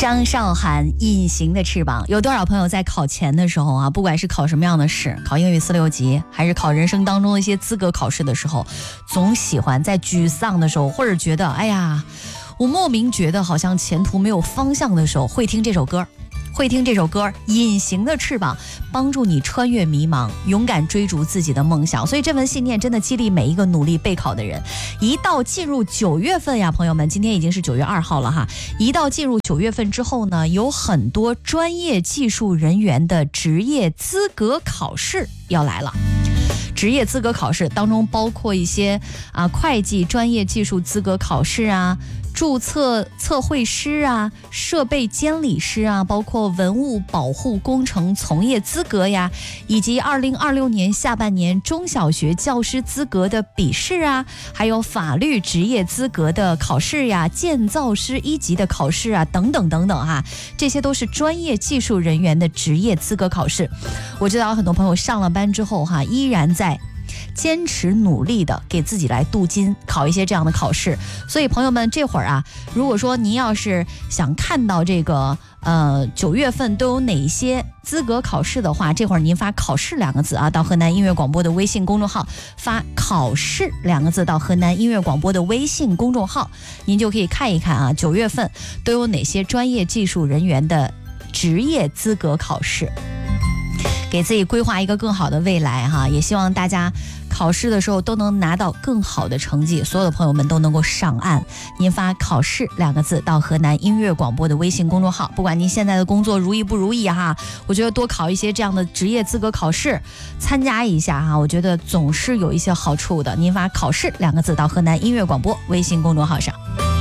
张韶涵隐形的翅膀，有多少朋友在考前的时候啊，不管是考什么样的试，考英语4、6级，还是考人生当中的一些资格考试的时候，总喜欢在沮丧的时候，或者觉得哎呀，我莫名觉得好像前途没有方向的时候，会听这首歌。隐形的翅膀，帮助你穿越迷茫，勇敢追逐自己的梦想。所以这份信念真的激励每一个努力备考的人。一到进入9月份呀，朋友们，今天已经是9月2号了哈。一到进入9月份之后呢，有很多专业技术人员的职业资格考试要来了。职业资格考试当中包括一些会计专业技术资格考试啊，注册测绘师啊，设备监理师啊，包括文物保护工程从业资格呀，以及2026年下半年中小学教师资格的笔试啊，还有法律职业资格的考试呀，建造师1级的考试啊，等等等等哈，这些都是专业技术人员的职业资格考试。我知道很多朋友上了班之后哈，依然在坚持努力的给自己来镀金，考一些这样的考试。所以朋友们，这会儿啊，如果说您要是想看到这个9月份都有哪些资格考试的话，这会儿您发考试2个字啊，到河南音乐广播的微信公众号，发考试2个字到河南音乐广播的微信公众号，您就可以看一看啊，9月份都有哪些专业技术人员的职业资格考试，给自己规划一个更好的未来哈。也希望大家考试的时候都能拿到更好的成绩，所有的朋友们都能够上岸。您发考试2个字到河南音乐广播的微信公众号，不管您现在的工作如意不如意哈，我觉得多考一些这样的职业资格考试，参加一下哈，我觉得总是有一些好处的。您发考试2个字到河南音乐广播微信公众号上。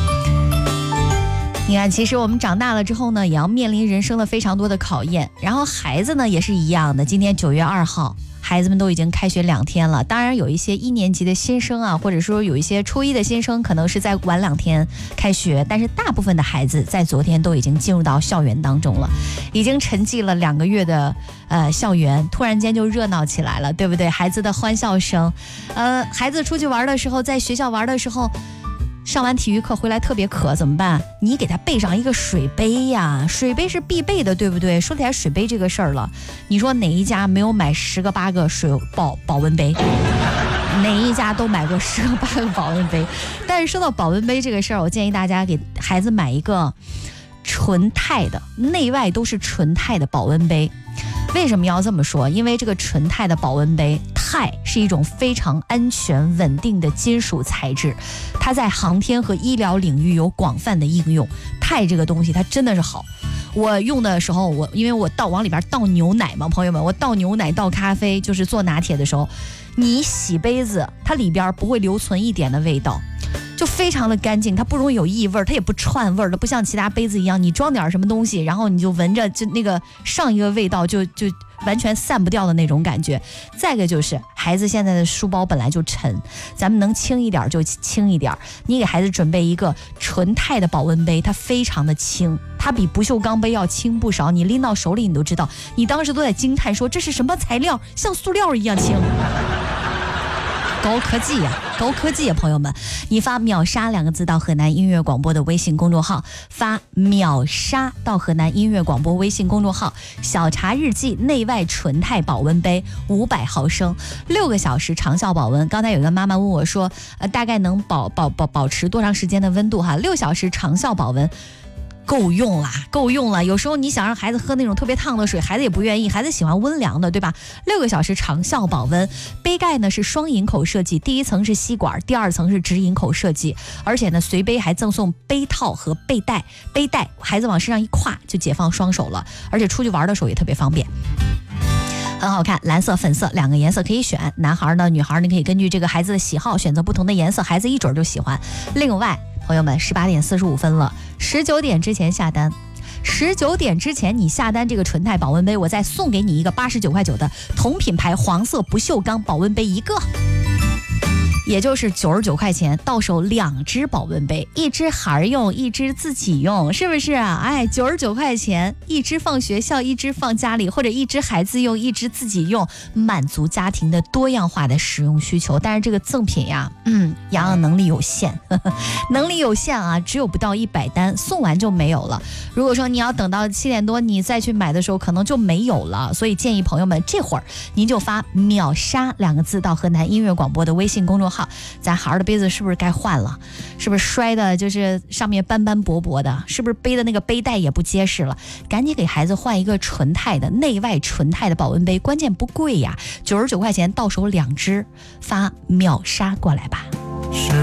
你看，其实我们长大了之后呢，也要面临人生的非常多的考验，然后孩子呢也是一样的。今天9月2号，孩子们都已经开学2天了，当然有一些1年级的新生啊，或者说有一些初一的新生可能是在晚2天开学，但是大部分的孩子在昨天都已经进入到校园当中了，已经沉寂了2个月的校园突然间就热闹起来了，对不对？孩子的欢笑声，孩子出去玩的时候，在学校玩的时候，上完体育课回来特别渴怎么办？你给他备上一个水杯呀，水杯是必备的，对不对？说起来水杯这个事儿了，你说哪一家没有买10个8个保温杯？哪一家都买过10个8个保温杯。但是说到保温杯这个事儿，我建议大家给孩子买一个纯钛的，内外都是纯钛的保温杯。为什么要这么说？因为这个纯钛的保温杯，钛是一种非常安全稳定的金属材质，它在航天和医疗领域有广泛的应用。钛这个东西它真的是好，我用的时候，因为我往里边倒牛奶嘛，朋友们，我倒牛奶倒咖啡，就是做拿铁的时候，你洗杯子，它里边不会留存一点的味道，就非常的干净，它不容易有异味，它也不串味儿，它不像其他杯子一样，你装点什么东西，然后你就闻着就那个上一个味道就完全散不掉的那种感觉。再一个就是孩子现在的书包本来就沉，咱们能轻一点就轻一点，你给孩子准备一个纯钛的保温杯，它非常的轻，它比不锈钢杯要轻不少，你拎到手里你都知道，你当时都在惊叹说这是什么材料，像塑料一样轻。高科技呀，高科技呀，朋友们，你发秒杀2个字到河南音乐广播的微信公众号，发秒杀到河南音乐广播微信公众号，小茶日记内外纯钛保温杯500毫升，6个小时长效保温。刚才有个妈妈问我说，大概能保持多长时间的温度哈？6小时长效保温。够用了。有时候你想让孩子喝那种特别烫的水，孩子也不愿意，孩子喜欢温凉的，对吧？6个小时长效保温。杯盖呢是双饮口设计，第1层是吸管，第2层是直饮口设计，而且呢随杯还赠送杯套和背带，孩子往身上一挎就解放双手了，而且出去玩的时候也特别方便。很好看，蓝色、粉色2个颜色可以选，男孩呢、女孩你可以根据这个孩子的喜好选择不同的颜色，孩子一准就喜欢。另外，朋友们，18点45分了，19点之前下单，19点之前你下单这个纯钛保温杯，我再送给你一个89.9的同品牌黄色不锈钢保温杯一个。 也就是99块钱到手2只保温杯，一只孩儿用，一只自己用，是不是啊？哎，99块钱，一只放学校，一只放家里，或者一只孩子用，一只自己用，满足家庭的多样化的使用需求。但是这个赠品呀，洋洋能力有限，能力有限啊，只有不到100单，送完就没有了。如果说你要等到7点多你再去买的时候，可能就没有了。所以建议朋友们这会儿您就发秒杀2个字到河南音乐广播的微信公众号，咱孩儿的杯子是不是该换了？是不是摔的就是上面斑斑驳驳的？是不是背的那个背带也不结实了？赶紧给孩子换一个纯钛的内外纯钛的保温杯，关键不贵呀，99块钱到手2只，发秒杀过来吧。